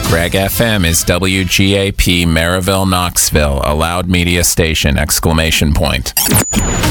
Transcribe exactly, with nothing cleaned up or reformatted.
Greg F M is W G A P Maryville, Knoxville, a loud media station, exclamation point.